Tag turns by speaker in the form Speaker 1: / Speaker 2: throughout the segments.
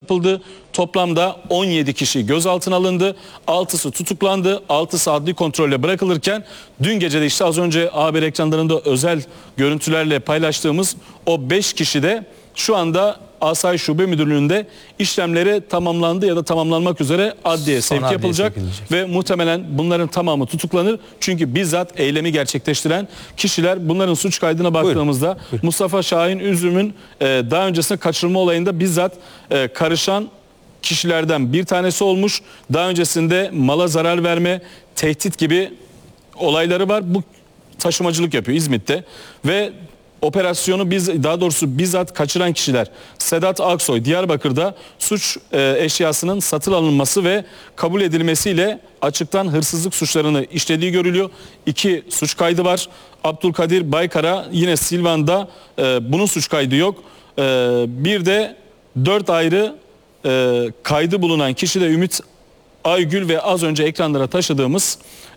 Speaker 1: yapıldı. Toplamda 17 kişi gözaltına alındı. 6'sı tutuklandı. 6'sı adli kontrolle bırakılırken dün gece de işte az önce haber ekranlarında özel görüntülerle paylaştığımız o 5 kişi de şu anda Asayiş Şube Müdürlüğü'nde işlemleri tamamlandı ya da tamamlanmak üzere adliye sevk yapılacak ve muhtemelen bunların tamamı tutuklanır. Çünkü bizzat eylemi gerçekleştiren kişiler. Bunların suç kaydına baktığımızda buyurun. Mustafa Şahin Üzüm'ün daha öncesinde kaçırılma olayında bizzat karışan kişilerden bir tanesi olmuş. Daha öncesinde mala zarar verme, tehdit gibi olayları var. Bu taşımacılık yapıyor İzmit'te ve operasyonu daha doğrusu bizzat kaçıran kişiler Sedat Aksoy Diyarbakır'da suç eşyasının satın alınması ve kabul edilmesiyle açıktan hırsızlık suçlarını işlediği görülüyor. 2 suç kaydı var. Abdülkadir Baykara yine Silvan'da bunun suç kaydı yok. Bir de 4 ayrı kaydı bulunan kişi de Ümit Aygül ve az önce ekranlara taşıdığımız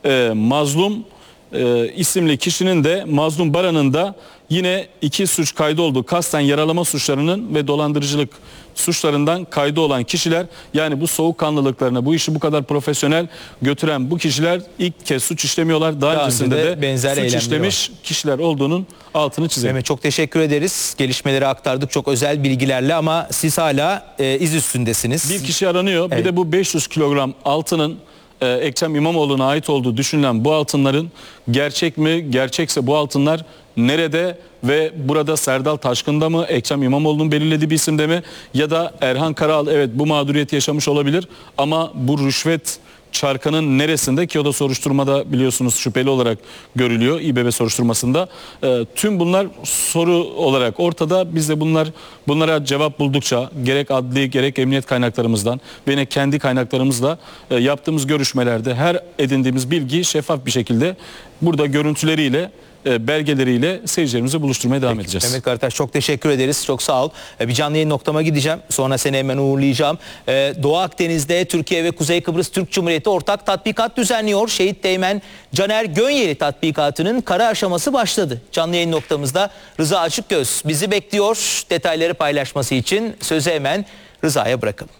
Speaker 1: Mazlum isimli kişinin de Mazlum Baran'ın da yine 2 suç kaydı olduğu kasten yaralama suçlarının ve dolandırıcılık suçlarından kaydı olan kişiler. Yani bu soğukkanlılıklarına, bu işi bu kadar profesyonel götüren bu kişiler ilk kez suç işlemiyorlar. Daha öncesinde de benzer suç işlemiş kişiler olduğunun altını çizelim.
Speaker 2: Mehmet, çok teşekkür ederiz. Gelişmeleri aktardık çok özel bilgilerle ama siz hala iz üstündesiniz.
Speaker 1: Bir kişi aranıyor. Evet. Bir de bu 500 kilogram altının Ekrem İmamoğlu'na ait olduğu düşünülen bu altınların gerçek mi? Gerçekse bu altınlar nerede ve burada Serdal Taşkın'da mı, Ekrem İmamoğlu'nun belirlediği bir isimde mi ya da Erhan Karal evet bu mağduriyeti yaşamış olabilir ama bu rüşvet çarkının neresinde ki o da soruşturmada biliyorsunuz şüpheli olarak görülüyor İBB soruşturmasında. Tüm bunlar soru olarak ortada. Biz de bunlara cevap buldukça gerek adli gerek emniyet kaynaklarımızdan ve yine kendi kaynaklarımızla yaptığımız görüşmelerde her edindiğimiz bilgiyi şeffaf bir şekilde burada görüntüleriyle belgeleriyle seyircilerimize buluşturmaya devam edeceğiz.
Speaker 2: Mehmet Karataş, çok teşekkür ederiz. Çok sağ ol. Bir canlı yayın noktama gideceğim. Sonra seni hemen uğurlayacağım. Doğu Akdeniz'de Türkiye ve Kuzey Kıbrıs Türk Cumhuriyeti ortak tatbikat düzenliyor. Şehit Teğmen Caner Gönyeli tatbikatının kara aşaması başladı. Canlı yayın noktamızda Rıza Açıkgöz bizi bekliyor. Detayları paylaşması için sözü hemen Rıza'ya bırakalım.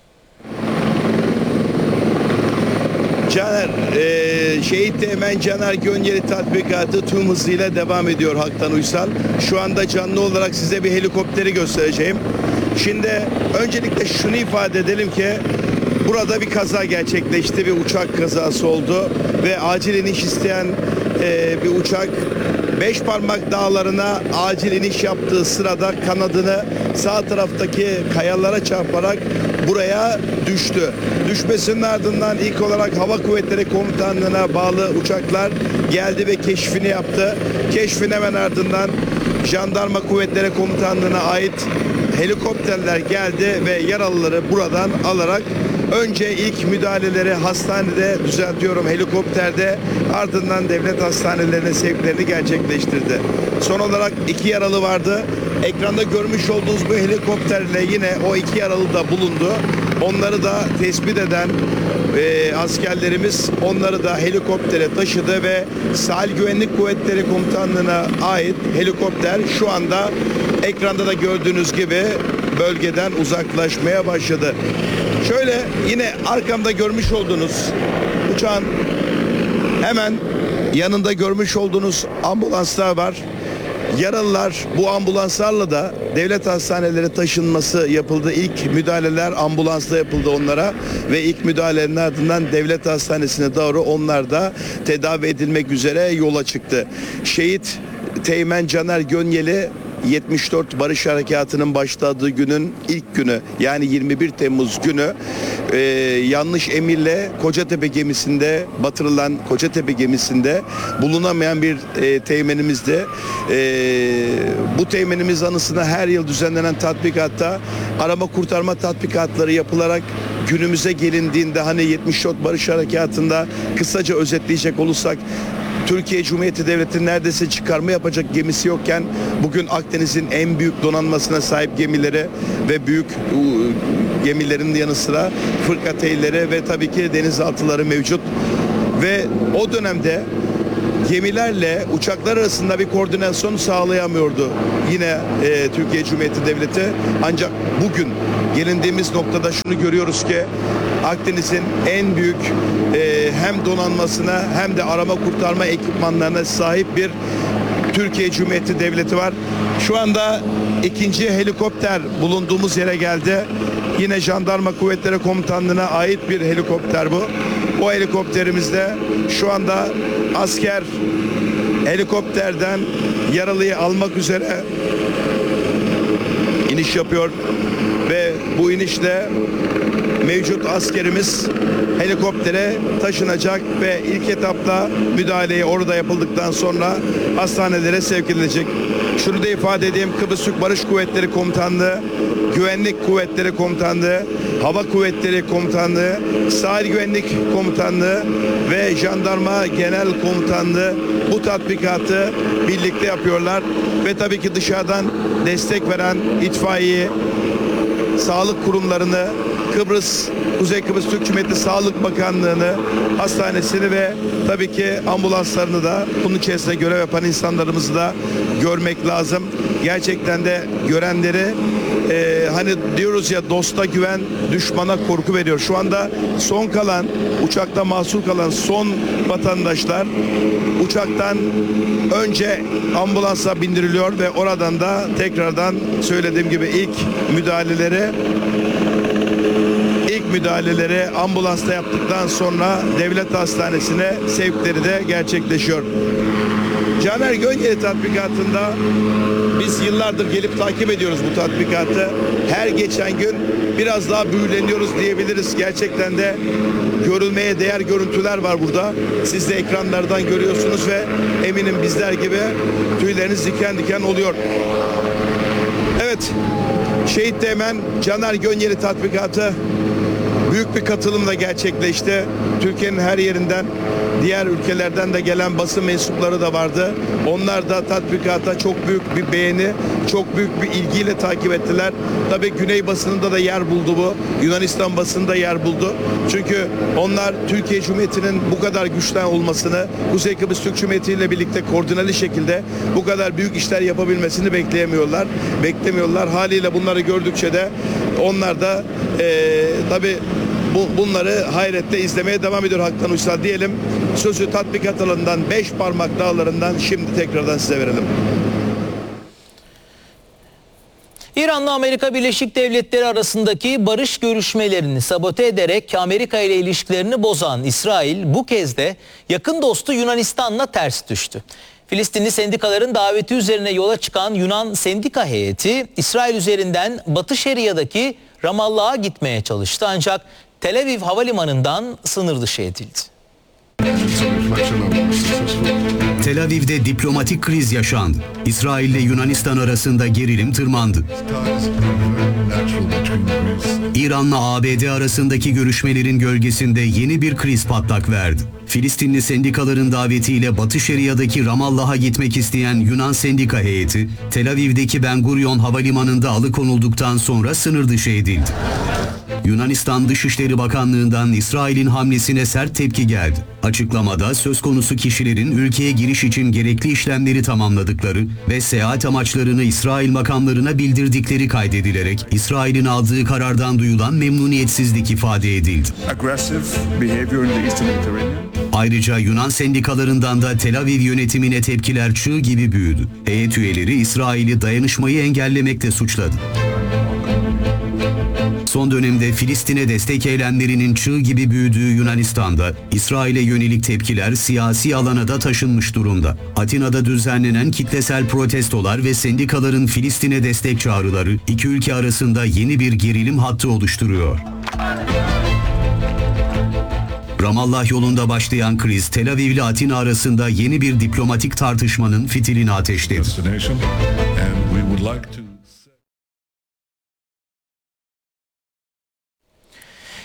Speaker 3: Şehit Teğmen Caner Gönyeli tatbikatı tüm hızıyla devam ediyor Haktan Uysal. Şu anda canlı olarak size bir helikopteri göstereceğim. Şimdi öncelikle şunu ifade edelim ki burada bir kaza gerçekleşti. Bir uçak kazası oldu ve acil iniş isteyen bir uçak Beşparmak Dağları'na acil iniş yaptığı sırada kanadını sağ taraftaki kayalara çarparak buraya düştü. Düşmesinin ardından ilk olarak Hava Kuvvetleri Komutanlığı'na bağlı uçaklar geldi ve keşfini yaptı. Keşfin hemen ardından Jandarma Kuvvetleri Komutanlığı'na ait helikopterler geldi ve yaralıları buradan alarak önce ilk müdahaleleri hastanede, düzeltiyorum helikopterde, ardından devlet hastanelerine sevklerini gerçekleştirdi. Son olarak 2 yaralı vardı. Ekranda görmüş olduğunuz bu helikopterle yine o 2 yaralı da bulundu. Onları da tespit eden askerlerimiz onları da helikoptere taşıdı ve Sahil Güvenlik Kuvvetleri Komutanlığı'na ait helikopter şu anda ekranda da gördüğünüz gibi bölgeden uzaklaşmaya başladı. Şöyle yine arkamda görmüş olduğunuz uçağın hemen yanında görmüş olduğunuz ambulanslar var. Yaralılar bu ambulanslarla da devlet hastaneleri taşınması yapıldı. İlk müdahaleler ambulansla yapıldı onlara ve ilk müdahalenin ardından devlet hastanesine doğru onlar da tedavi edilmek üzere yola çıktı. Şehit Teğmen Caner Gönyeli 74 Barış Harekatı'nın başladığı günün ilk günü yani 21 Temmuz günü yanlış emirle Kocatepe gemisinde batırılan Kocatepe gemisinde bulunamayan bir teğmenimizdi. Bu teğmenimiz anısına her yıl düzenlenen tatbikatta arama kurtarma tatbikatları yapılarak günümüze gelindiğinde hani 74 Barış Harekatı'nda kısaca özetleyecek olursak Türkiye Cumhuriyeti Devleti neredeyse çıkarma yapacak gemisi yokken bugün Akdeniz'in en büyük donanmasına sahip gemileri ve büyük gemilerin yanı sıra fırkateyleri ve tabii ki denizaltıları mevcut. Ve o dönemde gemilerle uçaklar arasında bir koordinasyon sağlayamıyordu yine Türkiye Cumhuriyeti Devleti. Ancak bugün gelindiğimiz noktada şunu görüyoruz ki Akdeniz'in en büyük hem donanmasına hem de arama kurtarma ekipmanlarına sahip bir Türkiye Cumhuriyeti Devleti var. Şu anda ikinci helikopter bulunduğumuz yere geldi. Yine Jandarma Kuvvetleri Komutanlığı'na ait bir helikopter bu. O helikopterimizde şu anda asker helikopterden yaralıyı almak üzere iniş yapıyor ve bu inişle mevcut askerimiz helikoptere taşınacak ve ilk etapta müdahaleyi orada yapıldıktan sonra hastanelere sevk edilecek. Şunu da ifade edeyim, Kıbrıs Türk Barış Kuvvetleri Komutanlığı, Güvenlik Kuvvetleri Komutanlığı, Hava Kuvvetleri Komutanlığı, Sahil Güvenlik Komutanlığı ve Jandarma Genel Komutanlığı bu tatbikatı birlikte yapıyorlar ve tabii ki dışarıdan destek veren itfaiye, sağlık kurumlarını, Kuzey Kıbrıs Türk Cumhuriyeti Sağlık Bakanlığı'nı, hastanesini ve tabii ki ambulanslarını da bunun içerisinde görev yapan insanlarımızı da görmek lazım. Gerçekten de görenleri hani diyoruz ya, dosta güven, düşmana korku veriyor. Şu anda son kalan, uçakta mahsur kalan son vatandaşlar uçaktan önce ambulansa bindiriliyor ve oradan da tekrardan söylediğim gibi ilk müdahaleleri ambulansta yaptıktan sonra devlet hastanesine sevkleri de gerçekleşiyor. Caner Gönyeli tatbikatında biz yıllardır gelip takip ediyoruz bu tatbikatı. Her geçen gün biraz daha büyüleniyoruz diyebiliriz. Gerçekten de görülmeye değer görüntüler var burada. Siz de ekranlardan görüyorsunuz ve eminim bizler gibi tüyleriniz diken diken oluyor. Evet, Şehit Teğmen Caner Gönyeli tatbikatı büyük bir katılımla gerçekleşti. Türkiye'nin her yerinden, diğer ülkelerden de gelen basın mensupları da vardı. Onlar da tatbikata çok büyük bir beğeni, çok büyük bir ilgiyle takip ettiler. Tabii Güney basınında da yer buldu bu. Yunanistan basınında yer buldu. Çünkü onlar Türkiye Cumhuriyeti'nin bu kadar güçlü olmasını, Kuzey Kıbrıs Türk Cumhuriyeti ile birlikte koordineli şekilde bu kadar büyük işler yapabilmesini beklemiyorlar. Haliyle bunları gördükçe de onlar da tabii bunları hayretle izlemeye devam ediyor Haktan Uysal diyelim. Sözü tatbikat alanından, 5 parmak dağlarından şimdi tekrardan size verelim.
Speaker 2: İran'la Amerika Birleşik Devletleri arasındaki barış görüşmelerini sabote ederek Amerika ile ilişkilerini bozan İsrail bu kez de yakın dostu Yunanistan'la ters düştü. Filistinli sendikaların daveti üzerine yola çıkan Yunan sendika heyeti İsrail üzerinden Batı Şeria'daki Ramallah'a gitmeye çalıştı, ancak Tel Aviv havalimanından sınır dışı edildi.
Speaker 4: Tel Aviv'de diplomatik kriz yaşandı. İsrail ile Yunanistan arasında gerilim tırmandı. İran'la ABD arasındaki görüşmelerin gölgesinde yeni bir kriz patlak verdi. Filistinli sendikaların davetiyle Batı Şeria'daki Ramallah'a gitmek isteyen Yunan sendika heyeti, Tel Aviv'deki Ben Gurion havalimanında alıkonulduktan sonra sınır dışı edildi. Yunanistan Dışişleri Bakanlığı'ndan İsrail'in hamlesine sert tepki geldi. Açıklamada söz konusu kişilerin ülkeye giriş için gerekli işlemleri tamamladıkları ve seyahat amaçlarını İsrail makamlarına bildirdikleri kaydedilerek İsrail'in aldığı karardan duyulan memnuniyetsizlik ifade edildi. Ayrıca Yunan sendikalarından da Tel Aviv yönetimine tepkiler çığ gibi büyüdü. Heyet üyeleri İsrail'i dayanışmayı engellemekle suçladı. Son dönemde Filistin'e destek eylemlerinin çığ gibi büyüdüğü Yunanistan'da İsrail'e yönelik tepkiler siyasi alana da taşınmış durumda. Atina'da düzenlenen kitlesel protestolar ve sendikaların Filistin'e destek çağrıları iki ülke arasında yeni bir gerilim hattı oluşturuyor. Ramallah yolunda başlayan kriz Tel Aviv ile Atina arasında yeni bir diplomatik tartışmanın fitilini ateşledi.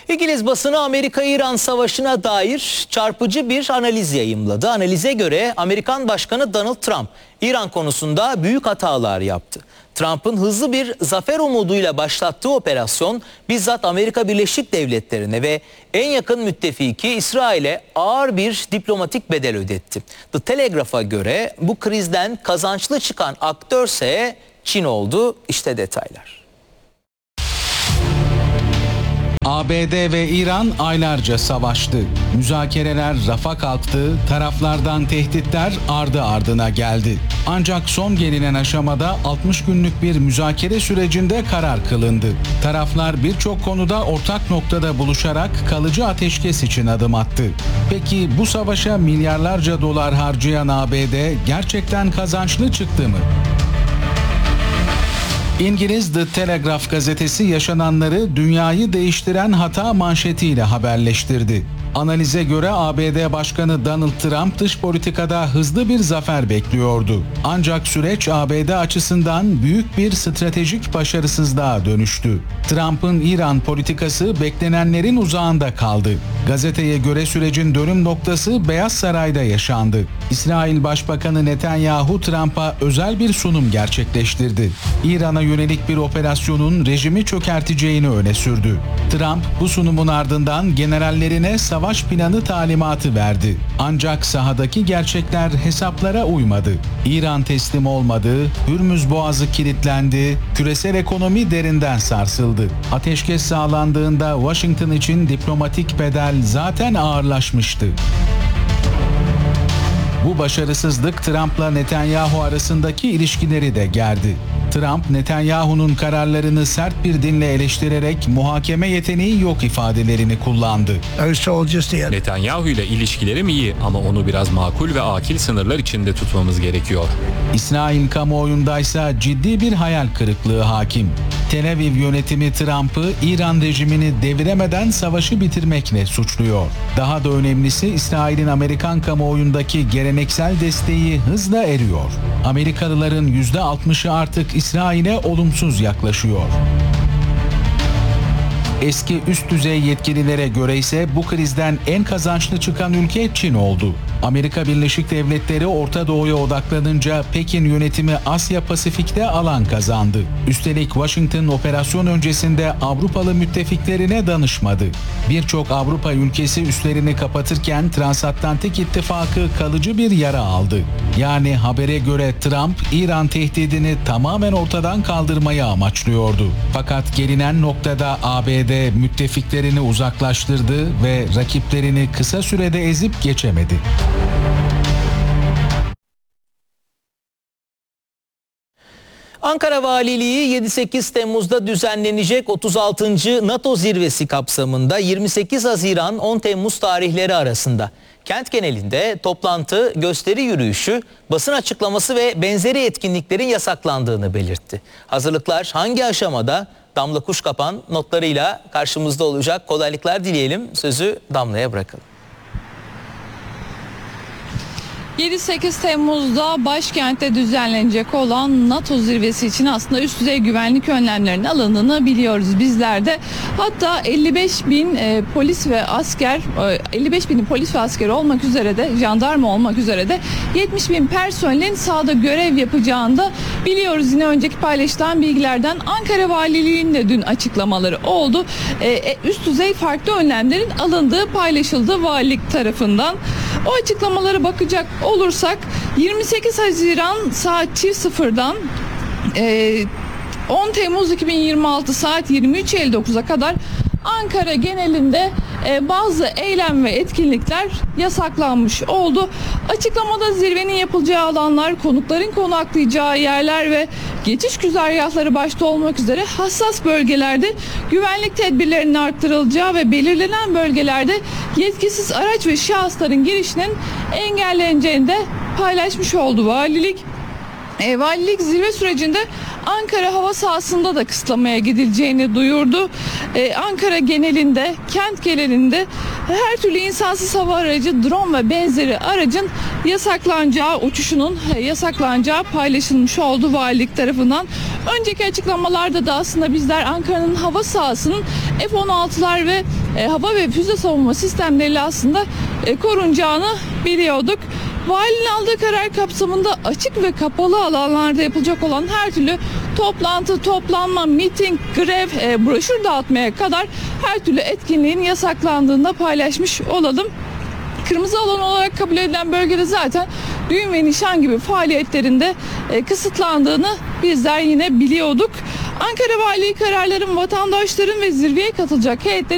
Speaker 2: İngiliz basını Amerika-İran savaşına dair çarpıcı bir analiz yayımladı. Analize göre Amerikan Başkanı Donald Trump İran konusunda büyük hatalar yaptı. Trump'ın hızlı bir zafer umuduyla başlattığı operasyon bizzat Amerika Birleşik Devletleri'ne ve en yakın müttefiki İsrail'e ağır bir diplomatik bedel ödetti. The Telegraph'a göre bu krizden kazançlı çıkan aktörse Çin oldu. İşte detaylar.
Speaker 5: ABD ve İran aylarca savaştı. Müzakereler rafa kalktı, taraflardan tehditler ardı ardına geldi. Ancak son gelinen aşamada 60 günlük bir müzakere sürecinde karar kılındı. Taraflar birçok konuda ortak noktada buluşarak kalıcı ateşkes için adım attı. Peki bu savaşa milyarlarca dolar harcayan ABD gerçekten kazançlı çıktı mı? İngiliz The Telegraph gazetesi yaşananları dünyayı değiştiren hata manşetiyle haberleştirdi. Analize göre ABD Başkanı Donald Trump dış politikada hızlı bir zafer bekliyordu. Ancak süreç ABD açısından büyük bir stratejik başarısızlığa dönüştü. Trump'ın İran politikası beklenenlerin uzağında kaldı. Gazeteye göre sürecin dönüm noktası Beyaz Saray'da yaşandı. İsrail Başbakanı Netanyahu Trump'a özel bir sunum gerçekleştirdi. İran'a yönelik bir operasyonun rejimi çökerteceğini öne sürdü. Trump bu sunumun ardından generallerine savaş planı talimatı verdi. Ancak sahadaki gerçekler hesaplara uymadı. İran teslim olmadı, Hürmüz Boğazı kilitlendi, küresel ekonomi derinden sarsıldı. Ateşkes sağlandığında Washington için diplomatik bedel zaten ağırlaşmıştı. Bu başarısızlık Trump'la Netanyahu arasındaki ilişkileri de gerdi. Trump, Netanyahu'nun kararlarını sert bir dille eleştirerek muhakeme yeteneği yok ifadelerini kullandı.
Speaker 6: Netanyahu ile ilişkilerim iyi ama onu biraz makul ve akil sınırlar içinde tutmamız gerekiyor.
Speaker 5: İsrail kamuoyundaysa ciddi bir hayal kırıklığı hakim. Tel Aviv yönetimi Trump'ı İran rejimini deviremeden savaşı bitirmekle suçluyor. Daha da önemlisi İsrail'in Amerikan kamuoyundaki geleneksel desteği hızla eriyor. Amerikalıların %60'ı artık İsrail'e olumsuz yaklaşıyor. Eski üst düzey yetkililere göre ise bu krizden en kazançlı çıkan ülke Çin oldu. Amerika Birleşik Devletleri Orta Doğu'ya odaklanınca Pekin yönetimi Asya Pasifik'te alan kazandı. Üstelik Washington operasyon öncesinde Avrupalı müttefiklerine danışmadı. Birçok Avrupa ülkesi üslerini kapatırken Transatlantik İttifakı kalıcı bir yara aldı. Yani habere göre Trump İran tehdidini tamamen ortadan kaldırmayı amaçlıyordu. Fakat gelinen noktada ABD müttefiklerini uzaklaştırdı ve rakiplerini kısa sürede ezip geçemedi.
Speaker 2: Ankara Valiliği 7-8 Temmuz'da düzenlenecek 36. NATO zirvesi kapsamında 28 Haziran 10 Temmuz tarihleri arasında kent genelinde toplantı, gösteri yürüyüşü, basın açıklaması ve benzeri etkinliklerin yasaklandığını belirtti. Hazırlıklar hangi aşamada? Damla Kuşkapan notlarıyla karşımızda olacak. Kolaylıklar dileyelim. Sözü Damla'ya bırakalım.
Speaker 7: 7-8 Temmuz'da başkentte düzenlenecek olan NATO zirvesi için aslında üst düzey güvenlik önlemlerinin alındığını biliyoruz bizler de. Hatta 55 bin polis ve asker, 55 bin polis ve asker olmak üzere de, jandarma olmak üzere de 70 bin personelin sahada görev yapacağını da biliyoruz. Yine önceki paylaşılan bilgilerden Ankara Valiliği'nin de dün açıklamaları oldu. Üst düzey farklı önlemlerin alındığı paylaşıldı valilik tarafından. O açıklamalara bakacak olursak 28 Haziran saat 00'dan 10 Temmuz 2026 saat 23.59'a kadar Ankara genelinde bazı eylem ve etkinlikler yasaklanmış oldu. Açıklamada zirvenin yapılacağı alanlar, konukların konaklayacağı yerler ve geçiş güzergahları başta olmak üzere hassas bölgelerde güvenlik tedbirlerinin arttırılacağı ve belirlenen bölgelerde yetkisiz araç ve şahısların girişinin engelleneceğini de paylaşmış oldu valilik. Valilik zirve sürecinde Ankara hava sahasında da kısıtlamaya gidileceğini duyurdu. Ankara genelinde, kent genelinde her türlü insansız hava aracı, drone ve benzeri aracın yasaklanacağı, uçuşunun yasaklanacağı paylaşılmış oldu valilik tarafından. Önceki açıklamalarda da aslında bizler Ankara'nın hava sahasının F-16'lar ve hava ve füze savunma sistemleriyle aslında korunacağını biliyorduk. Valinin aldığı karar kapsamında açık ve kapalı alanlarda yapılacak olan her türlü toplantı, toplanma, miting, grev, broşür dağıtmaya kadar her türlü etkinliğin yasaklandığını da paylaşmış olalım. Kırmızı alan olarak kabul edilen bölgede zaten düğün ve nişan gibi faaliyetlerinde kısıtlandığını bizler yine biliyorduk. Ankara Valiliği kararların vatandaşların ve zirveye katılacak heyetlerin